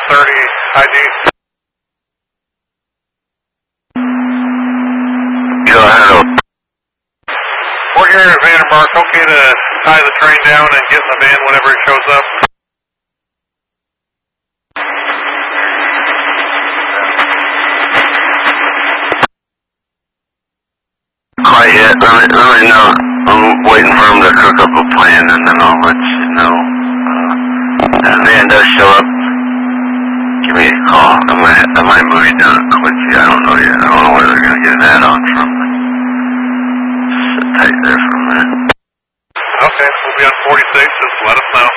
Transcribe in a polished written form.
30 ID. Go ahead. We're here at Vandermark. Okay to tie the train down and get in the van whenever it shows up? Quite yet. Let me know. I'm waiting for him to cook up a plan, and then I'll let you know. If the van does show up, give me a call. I might move you down to Quincy. I don't know yet. I don't know where they're going to get an add-on from. Just sit tight there for a minute. Okay, we'll be on 46. Just let us know.